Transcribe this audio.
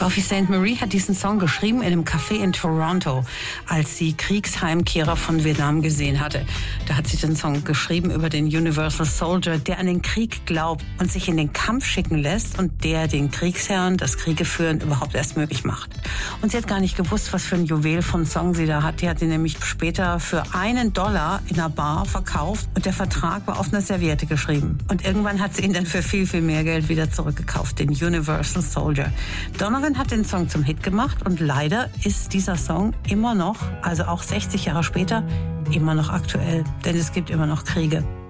Buffy Sainte-Marie hat diesen Song geschrieben in einem Café in Toronto, als sie Kriegsheimkehrer von Vietnam gesehen hatte. Da hat sie den Song geschrieben über den Universal Soldier, der an den Krieg glaubt und sich in den Kampf schicken lässt und der den Kriegsherren das Kriege führen überhaupt erst möglich macht. Und sie hat gar nicht gewusst, was für ein Juwel von Song sie da hat. Die hat ihn nämlich später für $1 in einer Bar verkauft und der Vertrag war auf einer Serviette geschrieben. Und irgendwann hat sie ihn dann für viel, viel mehr Geld wieder zurückgekauft, den Universal Soldier. Donovan hat den Song zum Hit gemacht und leider ist dieser Song immer noch, also auch 60 Jahre später, immer noch aktuell, denn es gibt immer noch Kriege.